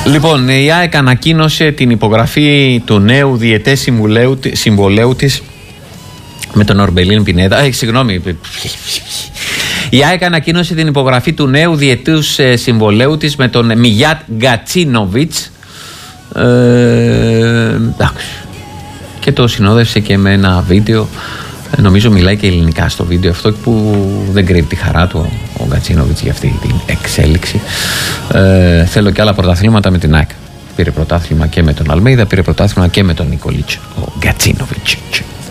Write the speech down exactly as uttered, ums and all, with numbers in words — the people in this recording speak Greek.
Λοιπόν, η ΑΕΚ ανακοίνωσε την υπογραφή του νέου διετές συμβολέου της με τον Ορμπελίν Πινέδα. Ε, συγγνώμη. Η ΑΕΚ ανακοίνωσε την υπογραφή του νέου διετούς συμβολέου της με τον Μιγιάτ Γκατσίνοβιτς. Ε, εντάξει. Και το συνόδευσε και με ένα βίντεο. Νομίζω μιλάει και ελληνικά στο βίντεο αυτό, που δεν κρύβει τη χαρά του ο Γκατσίνοβιτς για αυτή την εξέλιξη. Ε, θέλω και άλλα πρωταθλήματα με την ΑΕΚ. Πήρε πρωτάθλημα και με τον Αλμέιδα, πήρε πρωτάθλημα και με τον Νικολίτς ο Γκατσίνοβιτς.